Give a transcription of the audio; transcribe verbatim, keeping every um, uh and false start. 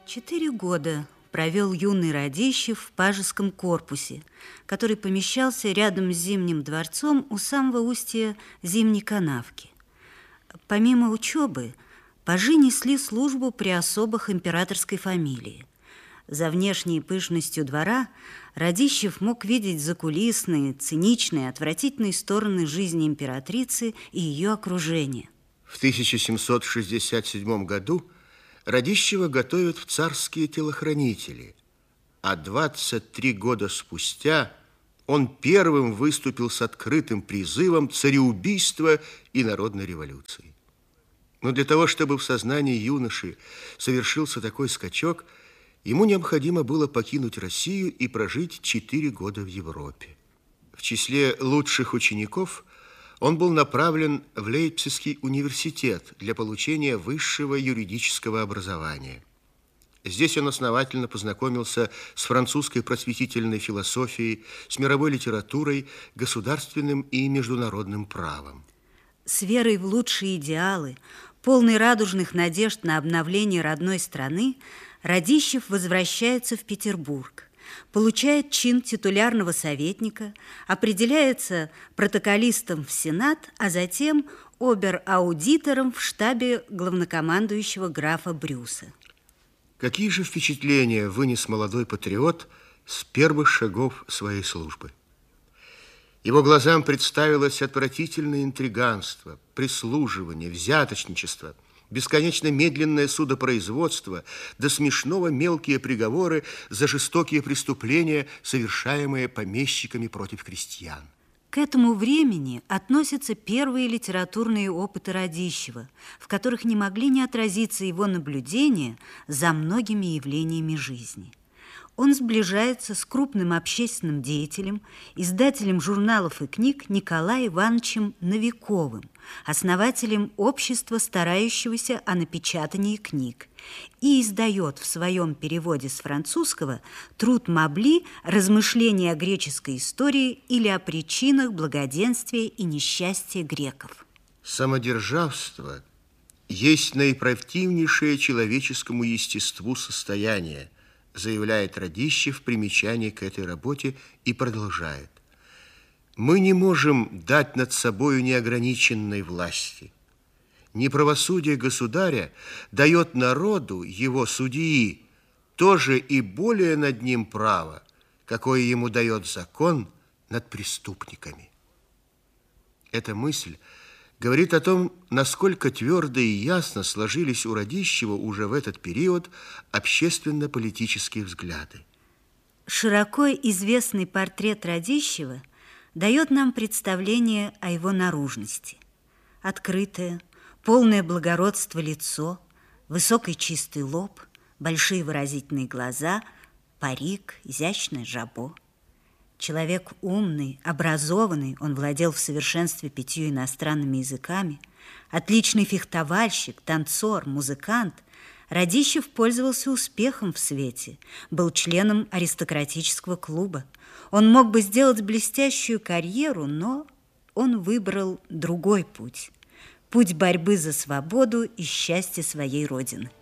Четыре года провел юный Радищев в пажеском корпусе, который помещался рядом с Зимним дворцом у самого устья Зимней канавки. Помимо учебы, пажи несли службу при особых императорской фамилии. За внешней пышностью двора Радищев мог видеть закулисные, циничные, отвратительные стороны жизни императрицы и ее окружения. В тысяча семьсот шестьдесят седьмом году Радищева готовят в царские телохранители, а двадцать три года спустя он первым выступил с открытым призывом цареубийства и народной революции. Но для того, чтобы в сознании юноши совершился такой скачок, ему необходимо было покинуть Россию и прожить четыре года в Европе. В числе лучших учеников он был направлен в Лейпцигский университет для получения высшего юридического образования. Здесь он основательно познакомился с французской просветительной философией, с мировой литературой, государственным и международным правом. С верой в лучшие идеалы, полный радужных надежд на обновление родной страны, Радищев возвращается в Петербург, получает чин титулярного советника, определяется протоколистом в Сенат, а затем обер-аудитором в штабе главнокомандующего графа Брюса. Какие же впечатления вынес молодой патриот с первых шагов своей службы? Его глазам представилось отвратительное интриганство, прислуживание, взяточничество, бесконечно медленное судопроизводство, до смешного мелкие приговоры за жестокие преступления, совершаемые помещиками против крестьян. К этому времени относятся первые литературные опыты Радищева, в которых не могли не отразиться его наблюдения за многими явлениями жизни. Он сближается с крупным общественным деятелем, издателем журналов и книг Николаем Ивановичем Новиковым, основателем общества, старающегося о напечатании книг, и издает в своем переводе с французского труд Мабли «Размышления о греческой истории» или о причинах благоденствия и несчастья греков. Самодержавство есть наипротивнейшее человеческому естеству состояние, заявляет Радищев в примечании к этой работе и продолжает. Мы не можем дать над собою неограниченной власти. Неправосудие государя дает народу, его судьи, тоже и более над ним право, какое ему дает закон над преступниками. Эта мысль говорит о том, насколько твердо и ясно сложились у Радищева уже в этот период общественно-политические взгляды. Широко известный портрет Радищева дает нам представление о его наружности. Открытое, полное благородства лицо, высокий чистый лоб, большие выразительные глаза, парик, изящное жабо. Человек умный, образованный, он владел в совершенстве пятью иностранными языками, отличный фехтовальщик, танцор, музыкант. Радищев пользовался успехом в свете, был членом аристократического клуба. Он мог бы сделать блестящую карьеру, но он выбрал другой путь – путь борьбы за свободу и счастье своей родины.